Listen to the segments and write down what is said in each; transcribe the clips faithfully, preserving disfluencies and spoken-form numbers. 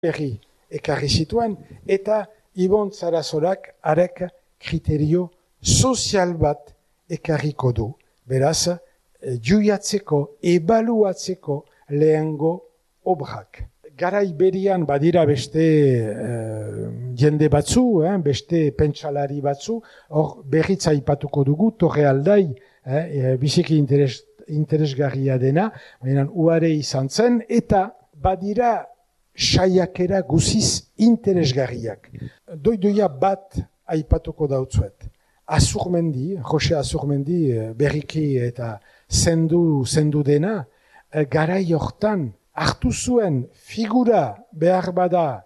berri ekarri zituen, eta Ibon Zarazorak arek kriterio sozial bat ekarriko du. Beraz, juiatzeko, ebaluatzeko lehengo obrak. Garai berian badira beste uh, jende batzu, eh, beste pentsalari batzu, hor berritza aipatuko dugu, Torrealdai, eh, biziki interes, interesgarria dena, baina uare izan zen, eta badira saiakera guziz interesgarriak. Doidoia bat aipatuko dautzuet. Azurmendi, Jose Azurmendi berriki eta zendu, zendu dena, garai hortan hartu zuen figura behar bada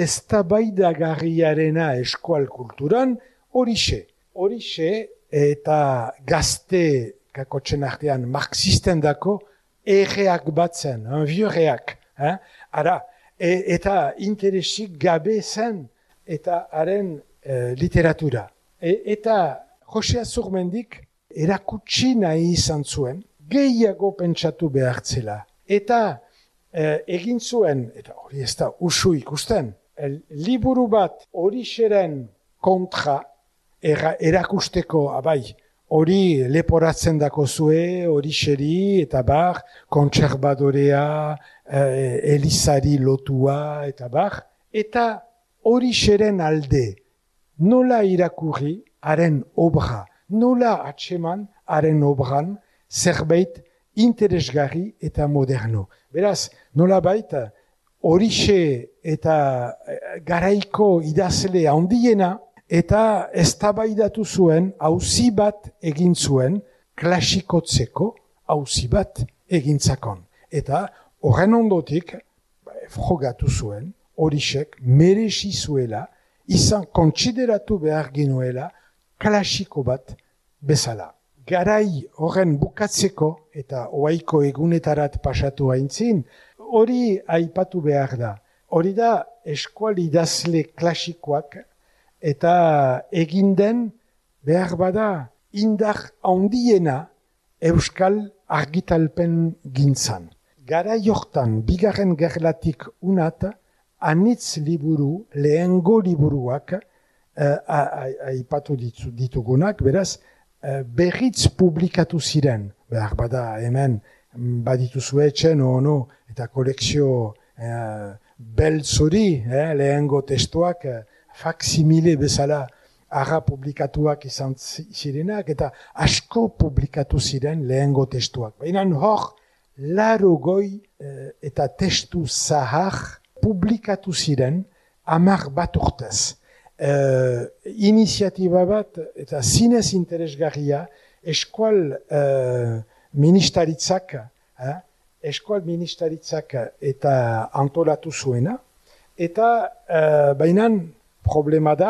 eztabaidagarriarena eskual kulturan, horixe. Horixe eta gazte kakotzen artean marxisten dako erreak batzen, envioreak. Eh? Ara, e, eta interesik gabe zen eta haren e, literatura. E, eta Jose Azurmendik erakutsi nahi izan zuen, gehiago pentsatu behartzela. Eta e, egin zuen, eta hori ez da usu ikusten, el, liburu bat hori xeren kontra era, erakusteko, abai, hori leporatzen dako zue, hori xeri, eta bar, kontserbadorea, eh, elizari lotua, eta bar, eta hori xeren alde, nola irakurri haren obra, nola atseman haren obran zerbait interesgarri eta moderno. Beraz, nola baita, horixe eta garaiko idazle handiena, eta eztabaidatu zuen, auzi bat egin zuen, klasikotzeko auzi bat egintzakon. Eta horren ondotik, frogatu zuen, horixek merezi zuela, izan kontsideratu behar ginuela, klasiko bat bezala. Garai horren bukatzeko, eta oaiko egunetarat pasatu haintzin, hori aipatu behar da. Hori da eskual idazle klasikoak, eta eginden behar bada indar handiena euskal argitalpen gintzan. Garai hortan, bigarren gerlatik unat, anitz liburu, lehengo liburuak, aipatu uh, ditu, ditugunak, beraz, uh, berriz publikatu ziren. Behar bada hemen baditu zuetzen, ono, eta kolekzio uh, beltzori, eh, lehengo testuak, uh, faksimile bezala arra publikatuak izan zirenak, eta asko publikatu ziren lehengo testuak. Baina hor, laro goi eh, eta testu zahar publikatu ziren amar bat urtez. Eh, iniziatiba bat eta zinez interesgarria eskual eh, ministaritzak, eh, eskual ministaritzak eta antolatu zuena, eta eh, bainan problema da,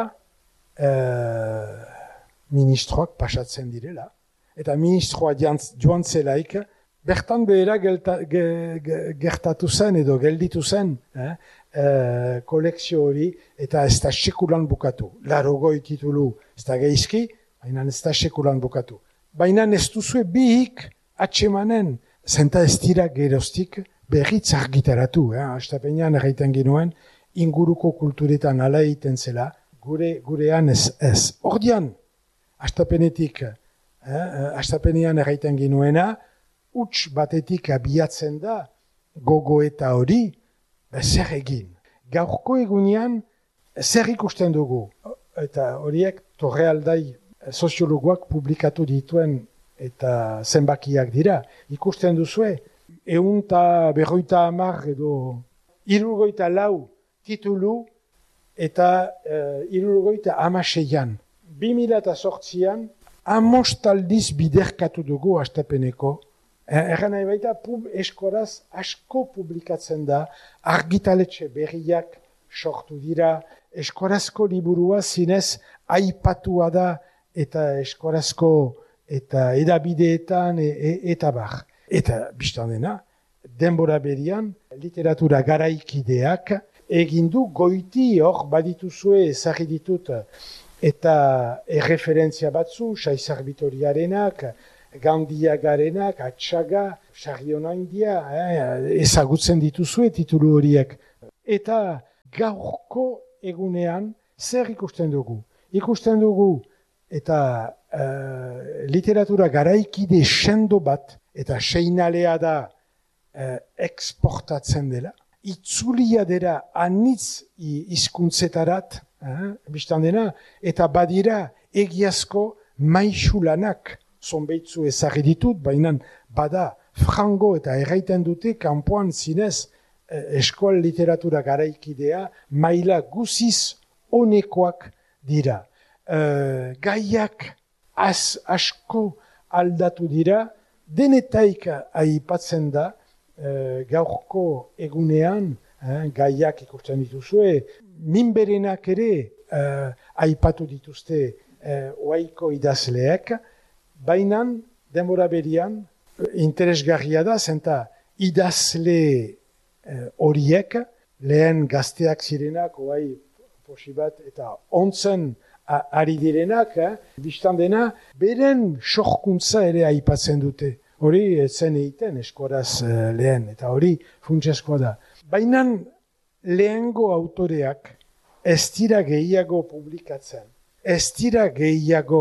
eh, ministroak pasatzen direla, eta ministroa joan zelaik, bertan behera gelta, ge, ge, gertatu zen edo gelditu zen, eh, eh, kolekzio hori, eta ez da sekulan bukatu. Larogoi titulu ez da geizki, baina ez da sekulan bukatu. Baina ez duzue bihik atsemanen, zenta ez dira geroztik berriz argitaratu. Eh? Astapenean erraiten ginuen, inguruko kulturetan ala egiten zela, gure, gurean ez ez. Ordian, astapenetik, eh, astapenean erraiten ginuena, huts batetik abiatzen da, gogo eta hori, zer egin. Gaurko egunean, zer ikusten dugu, eta horiek Torrealdai soziologoak publikatu dituen eta zenbakiak dira. Ikusten duzue, ehun eta berroita hamar edo hirurogeita lau titulu eta uh, hirurogeita hamaseian. Bi mila eta zortzian, amostaldiz biderkatu dugu astapeneko. Erran nahi baita, pub eskoraz asko publikatzen da, argitaletxe berriak sortu dira, eskorazko liburua zinez aipatua da, eta eskorazko eta edabideetan e, e, eta bar. Eta biztan dena, denbora berian, literatura garaikideak egindu goiti hor badituzue ezagri ditut eta erreferentzia batzu, Saizar Bitoriarenak, Gandiagarenak, Atxaga, Sarriona India, eh, ezagutzen dituzue titulu horiek. Eta gaurko egunean zer ikusten dugu? Ikusten dugu eta uh, literatura garaikide sendo bat, eta seinalea da uh, eksportatzen dela, itzulia dela anitz hizkuntzetarat, eh, bistan dena, eta badira egiazko maixulanak, zonbeitzu ezagri ditut, baina bada frango eta erraiten dute kanpoan zinez eh, eskual literatura garaikidea maila guziz onekoak dira. Uh, gaiak az, asko aldatu dira, denetaik aipatzen da, uh, gaurko egunean, eh, gaiak ikusten dituzue, minberenak ere uh, aipatu dituzte uh, oaiko idazleek, baina denbora berian interesgarria da, zenta idazle horiek, uh, lehen gazteak zirenak, oai posibat eta ontzen ari direnak, eh? Bistan dena, beren sorkuntza ere aipatzen dute. Hori zen egiten eskoraz uh, lehen, eta hori funtsezkoa da. Baina lehengo autoreak ez dira gehiago publikatzen, ez dira gehiago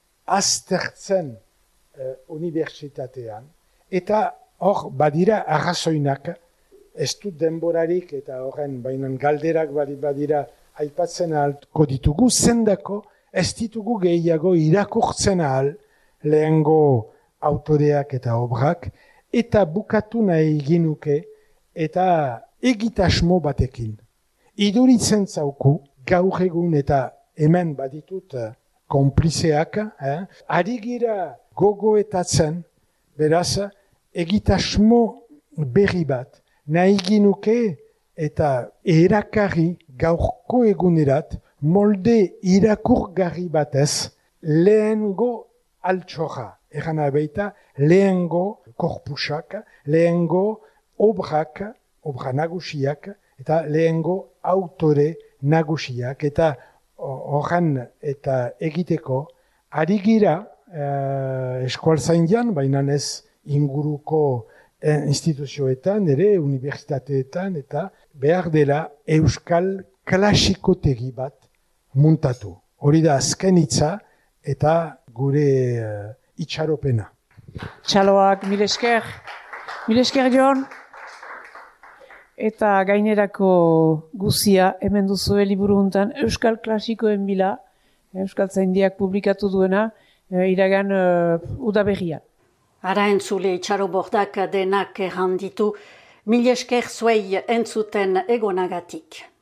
aztertzen uh, unibertsitatean, eta hor badira arrazoinak, ez dut denborarik eta horren bainan galderak badira aipatzen ahalko ditugu, zendako ez ditugu gehiago irakurtzen ahal lehengo autoreak eta obrak, eta bukatu nahi ginuke eta egitasmo batekin. Iduritzen zauku, gaur egun eta hemen baditut konplizeak, eh? Ari gira gogoetatzen, beraz, egitasmo berri bat, nahi ginuke eta erakarri gaurko egunerat, molde irakurgarri batez, lehengo altxorra, erana baita, lehengo korpusak, lehengo obrak, obra nagusiak, eta lehengo autore nagusiak, eta horren eta egiteko, ari gira eh, eskualtzaindian, baina ez inguruko instituzioetan, ere, unibertsitateetan, eta behar dela euskal klasikotegi bat muntatu. Hori da azken hitza eta gure uh, itxaropena. Txaloak, mil esker. Mil esker, Jon. Eta gainerako guzia, hemen duzue liburu hontan, euskal klasikoen bila, euskaltzaindiak publikatu duena, iragan uh, udaberrian. Ara entzule itxarobordak denak erranditu, mil esker zuei entzuten egonagatik.